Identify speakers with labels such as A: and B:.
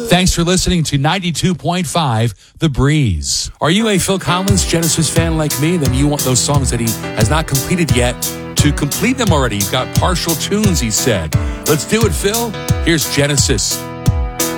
A: Thanks for listening to 92.5 The Breeze. Are you a Phil Collins Genesis fan like me? Then you want those songs that he has not completed yet to complete them already. He's got partial tunes, he said. Let's do it, Phil. Here's Genesis.